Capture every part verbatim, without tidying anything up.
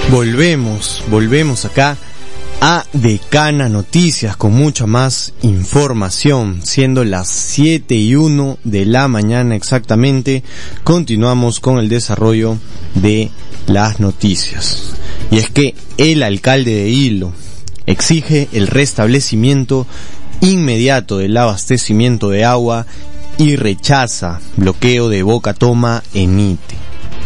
Volvemos, volvemos acá a Decana Noticias con mucha más información, siendo las siete y uno de la mañana exactamente. Continuamos con el desarrollo de las noticias. Y es que el alcalde de Hilo exige el restablecimiento inmediato del abastecimiento de agua y rechaza bloqueo de Boca Toma en Ite.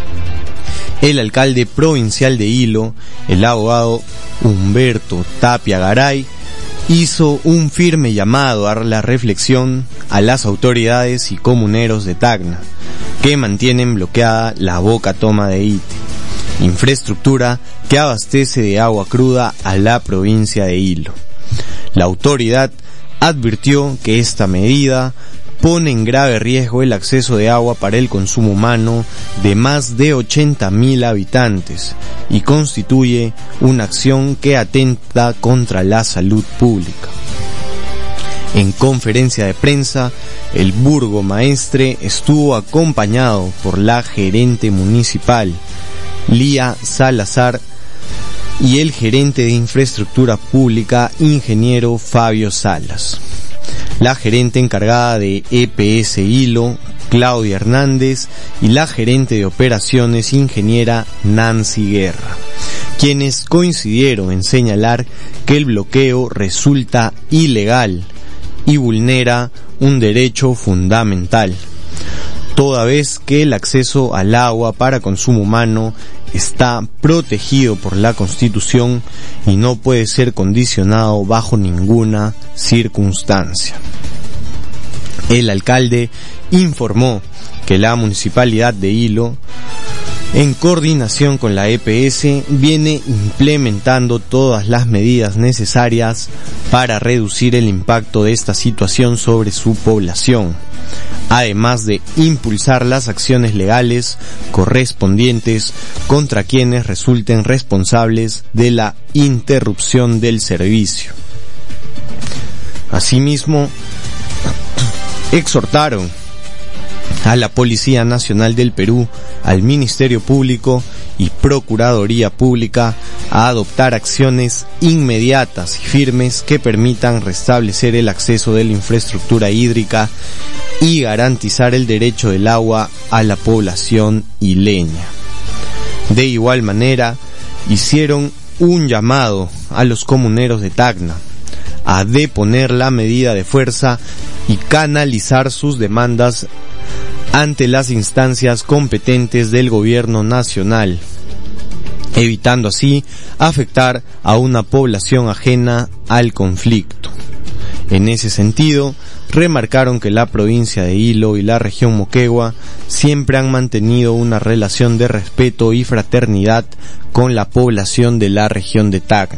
El alcalde provincial de Hilo, el abogado Humberto Tapia Garay, hizo un firme llamado a la reflexión a las autoridades y comuneros de Tacna, que mantienen bloqueada la Boca Toma de Ite, infraestructura que abastece de agua cruda a la provincia de Hilo. La autoridad advirtió que esta medida pone en grave riesgo el acceso de agua para el consumo humano de más de ochenta mil habitantes y constituye una acción que atenta contra la salud pública. En conferencia de prensa, el burgomaestre estuvo acompañado por la gerente municipal, Lía Salazar, y el gerente de infraestructura pública, ingeniero Fabio Salas. La gerente encargada de E P S Hilo, Claudia Hernández, y la gerente de operaciones, ingeniera Nancy Guerra, quienes coincidieron en señalar que el bloqueo resulta ilegal y vulnera un derecho fundamental, toda vez que el acceso al agua para consumo humano está protegido por la Constitución y no puede ser condicionado bajo ninguna circunstancia. El alcalde informó que la Municipalidad de Hilo, en coordinación con la E P S, viene implementando todas las medidas necesarias para reducir el impacto de esta situación sobre su población, además de impulsar las acciones legales correspondientes contra quienes resulten responsables de la interrupción del servicio. Asimismo, exhortaron a la Policía Nacional del Perú, al Ministerio Público y Procuraduría Pública a adoptar acciones inmediatas y firmes que permitan restablecer el acceso de la infraestructura hídrica y garantizar el derecho del agua a la población hileña. De igual manera, hicieron un llamado a los comuneros de Tacna a deponer la medida de fuerza y canalizar sus demandas ante las instancias competentes del gobierno nacional, evitando así afectar a una población ajena al conflicto. En ese sentido, remarcaron que la provincia de Hilo y la región Moquegua siempre han mantenido una relación de respeto y fraternidad con la población de la región de Tacna.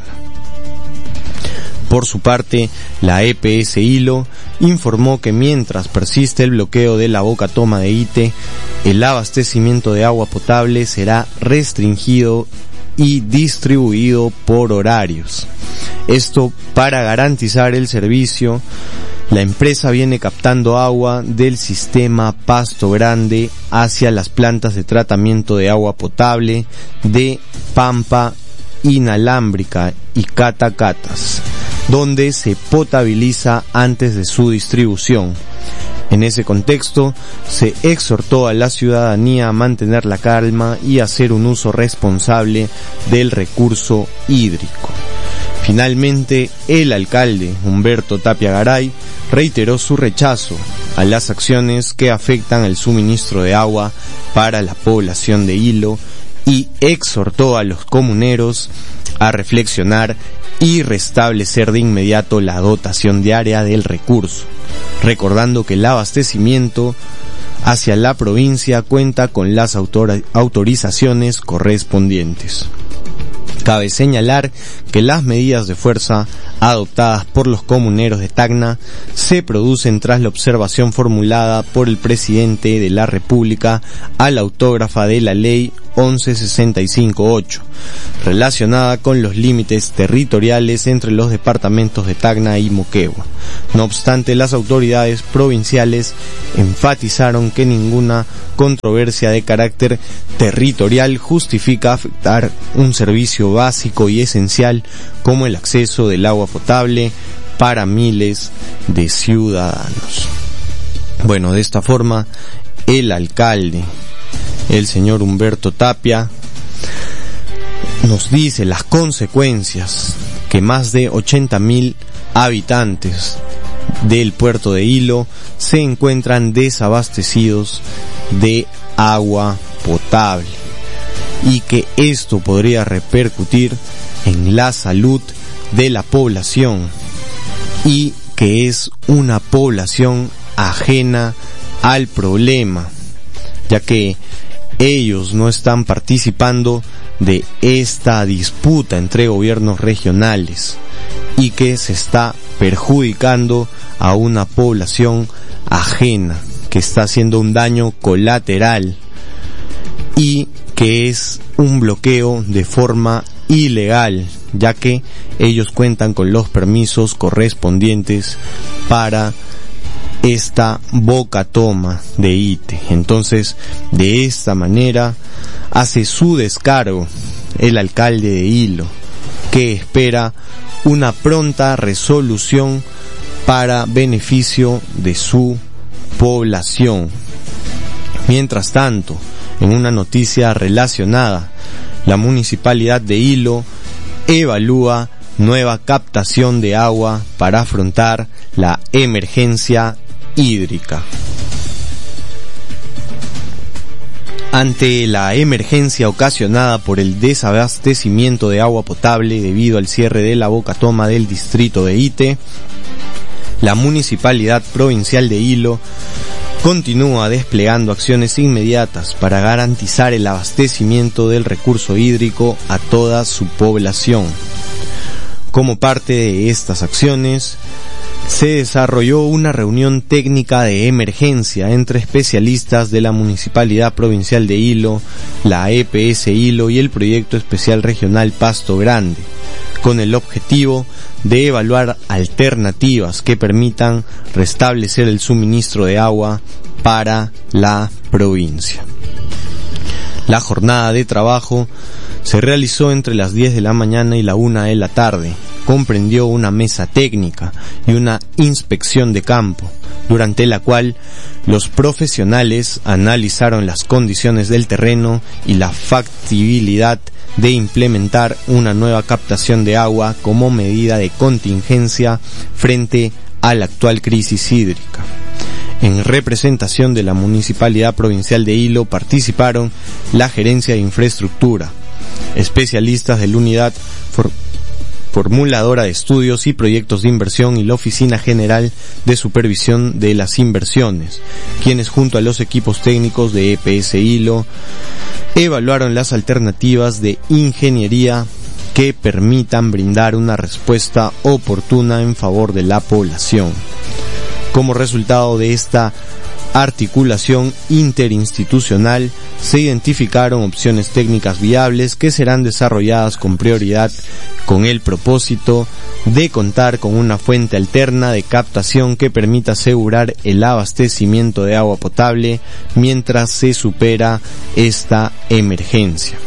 Por su parte, la E P S Hilo informó que mientras persiste el bloqueo de la Boca Toma de Ite, el abastecimiento de agua potable será restringido y distribuido por horarios. Esto para garantizar el servicio. La empresa viene captando agua del sistema Pasto Grande hacia las plantas de tratamiento de agua potable de Pampa Inalámbrica y Catacatas, donde se potabiliza antes de su distribución. En ese contexto, se exhortó a la ciudadanía a mantener la calma y hacer un uso responsable del recurso hídrico. Finalmente, el alcalde Humberto Tapia Garay reiteró su rechazo a las acciones que afectan el suministro de agua para la población de Hilo y exhortó a los comuneros a reflexionar y restablecer de inmediato la dotación diaria del recurso, recordando que el abastecimiento hacia la provincia cuenta con las autor- autorizaciones correspondientes. Cabe señalar que las medidas de fuerza adoptadas por los comuneros de Tacna se producen tras la observación formulada por el presidente de la República a la autógrafa de la ley once sesenta y cinco ocho, relacionada con los límites territoriales entre los departamentos de Tacna y Moquegua. No obstante, las autoridades provinciales enfatizaron que ninguna controversia de carácter territorial justifica afectar un servicio básico y esencial como el acceso del agua potable para miles de ciudadanos. Bueno, de esta forma, el alcalde, el señor Humberto Tapia, nos dice las consecuencias que más de ochenta mil habitantes del puerto de Hilo se encuentran desabastecidos de agua potable y que esto podría repercutir en la salud de la población y que es una población ajena al problema, ya que ellos no están participando de esta disputa entre gobiernos regionales y que se está perjudicando a una población ajena, que está haciendo un daño colateral y que es un bloqueo de forma ilegal, ya que ellos cuentan con los permisos correspondientes para esta boca toma de Ite. Entonces, de esta manera hace su descargo el alcalde de Hilo, que espera una pronta resolución para beneficio de su población. Mientras tanto, en una noticia relacionada, la municipalidad de Hilo evalúa nueva captación de agua para afrontar la emergencia hídrica. Ante la emergencia ocasionada por el desabastecimiento de agua potable debido al cierre de la boca toma del distrito de Ite, la Municipalidad Provincial de Hilo continúa desplegando acciones inmediatas para garantizar el abastecimiento del recurso hídrico a toda su población. Como parte de estas acciones, se desarrolló una reunión técnica de emergencia entre especialistas de la Municipalidad Provincial de Hilo, la E P S Hilo y el Proyecto Especial Regional Pasto Grande, con el objetivo de evaluar alternativas que permitan restablecer el suministro de agua para la provincia. La jornada de trabajo se realizó entre las diez de la mañana y la una de la tarde. Comprendió una mesa técnica y una inspección de campo, durante la cual los profesionales analizaron las condiciones del terreno y la factibilidad de implementar una nueva captación de agua como medida de contingencia frente a la actual crisis hídrica. En representación de la Municipalidad Provincial de Hilo participaron la Gerencia de Infraestructura, especialistas de la Unidad For- Formuladora de Estudios y Proyectos de Inversión y la Oficina General de Supervisión de las Inversiones, quienes junto a los equipos técnicos de E P S Hilo evaluaron las alternativas de ingeniería que permitan brindar una respuesta oportuna en favor de la población. Como resultado de esta articulación interinstitucional, se identificaron opciones técnicas viables que serán desarrolladas con prioridad con el propósito de contar con una fuente alterna de captación que permita asegurar el abastecimiento de agua potable mientras se supera esta emergencia.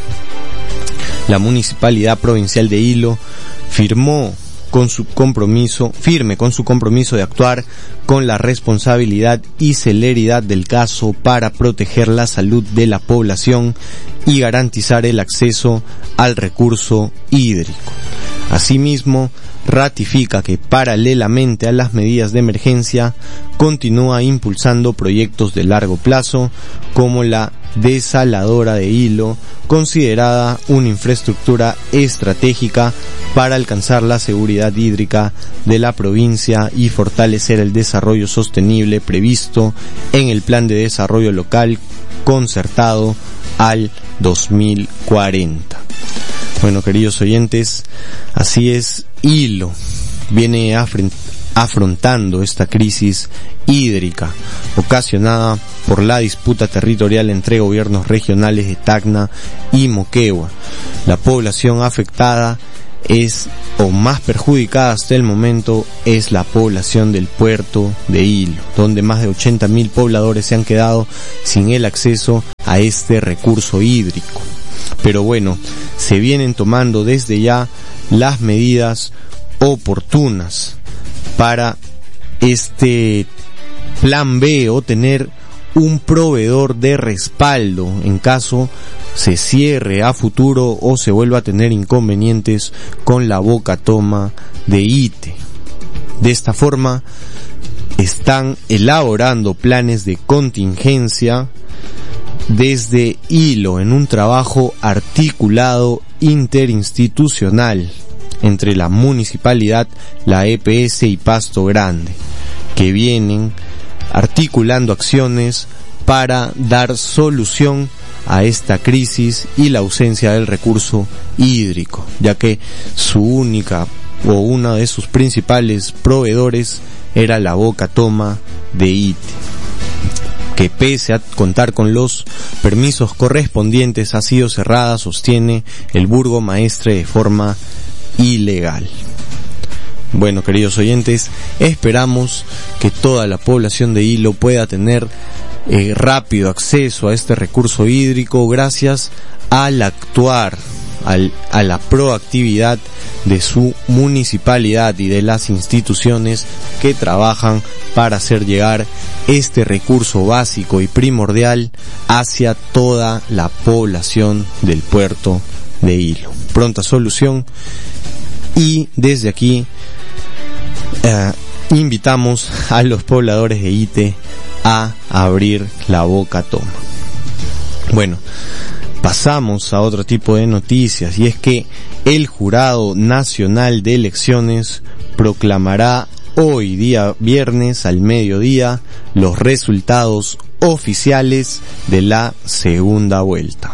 La Municipalidad Provincial de Hilo firmó con su compromiso, firme con su compromiso de actuar con la responsabilidad y celeridad del caso para proteger la salud de la población y garantizar el acceso al recurso hídrico. Asimismo, ratifica que paralelamente a las medidas de emergencia continúa impulsando proyectos de largo plazo como la desaladora de Hilo, considerada una infraestructura estratégica para alcanzar la seguridad hídrica de la provincia y fortalecer el desarrollo sostenible previsto en el Plan de Desarrollo Local concertado al dos mil cuarenta. Bueno, queridos oyentes, así es, Hilo viene a, afrontando esta crisis hídrica ocasionada por la disputa territorial entre gobiernos regionales de Tacna y Moquegua. La población afectada es, o más perjudicada hasta el momento, es la población del puerto de Hilo, donde más de ochenta mil pobladores se han quedado sin el acceso a este recurso hídrico. Pero bueno, se vienen tomando desde ya las medidas oportunas para este plan B, o tener un proveedor de respaldo en caso se cierre a futuro o se vuelva a tener inconvenientes con la boca toma de Ite. De esta forma están elaborando planes de contingencia desde Hilo en un trabajo articulado interinstitucional entre la municipalidad, la E P S y Pasto Grande, que vienen articulando acciones para dar solución a esta crisis y la ausencia del recurso hídrico, ya que su única o uno de sus principales proveedores era la boca toma de Ite, que pese a contar con los permisos correspondientes ha sido cerrada, sostiene el burgomaestre, de forma ilegal. Bueno, queridos oyentes, esperamos que toda la población de Hilo pueda tener eh, rápido acceso a este recurso hídrico gracias al actuar, al, a la proactividad de su municipalidad y de las instituciones que trabajan para hacer llegar este recurso básico y primordial hacia toda la población del puerto de Hilo. Pronta solución, y desde aquí eh, invitamos a los pobladores de Ite a abrir la boca toma. Bueno, pasamos a otro tipo de noticias, y es que el Jurado Nacional de Elecciones proclamará hoy, día viernes al mediodía, los resultados oficiales de la segunda vuelta.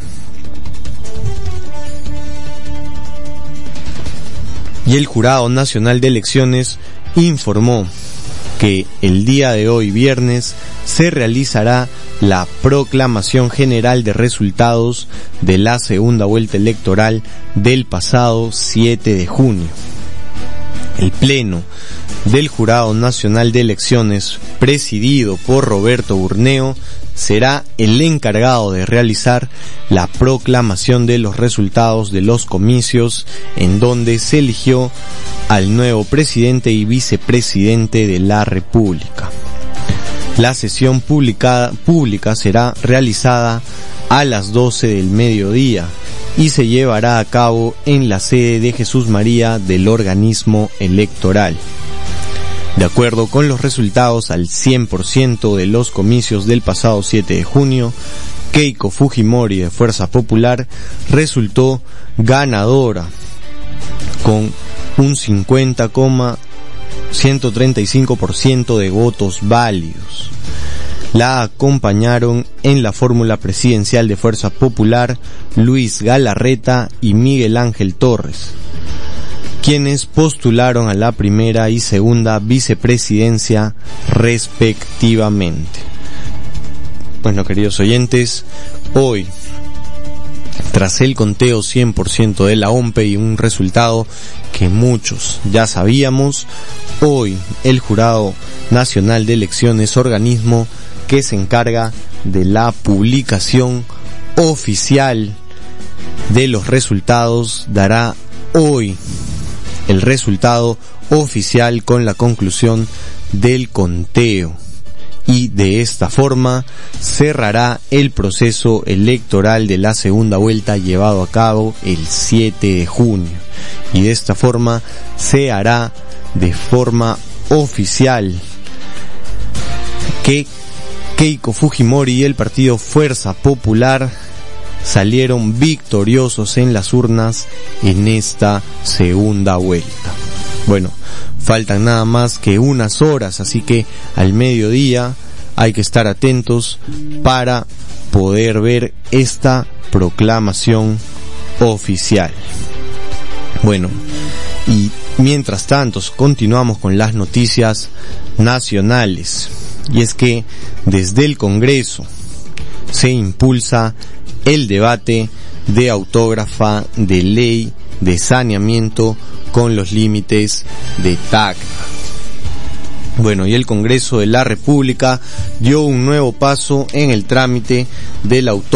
Y el Jurado Nacional de Elecciones informó que el día de hoy, viernes, se realizará la proclamación general de resultados de la segunda vuelta electoral del pasado siete de junio. El Pleno del Jurado Nacional de Elecciones, presidido por Roberto Burneo, será el encargado de realizar la proclamación de los resultados de los comicios, en donde se eligió al nuevo presidente y vicepresidente de la República. La sesión publicada, pública será realizada a las doce del mediodía y se llevará a cabo en la sede de Jesús María del organismo electoral. De acuerdo con los resultados al cien por ciento de los comicios del pasado siete de junio, Keiko Fujimori de Fuerza Popular resultó ganadora con un cincuenta coma ciento treinta y cinco por ciento de votos válidos. La acompañaron en la fórmula presidencial de Fuerza Popular Luis Galarreta y Miguel Ángel Torres, quienes postularon a la primera y segunda vicepresidencia respectivamente. Bueno, queridos oyentes, hoy, tras el conteo cien por ciento de la O M P E y un resultado que muchos ya sabíamos, hoy el Jurado Nacional de Elecciones, organismo que se encarga de la publicación oficial de los resultados, dará hoy el resultado oficial con la conclusión del conteo, y de esta forma cerrará el proceso electoral de la segunda vuelta llevado a cabo el siete de junio, y de esta forma se hará de forma oficial que Keiko Fujimori y el partido Fuerza Popular salieron victoriosos en las urnas en esta segunda vuelta. Bueno, faltan nada más que unas horas, así que al mediodía hay que estar atentos para poder ver esta proclamación oficial. Bueno, y Mientras tanto, continuamos con las noticias nacionales. Y es que desde el Congreso se impulsa el debate de autógrafa de ley de saneamiento con los límites de Tacna. Bueno, y el Congreso de la República dio un nuevo paso en el trámite del autógrafa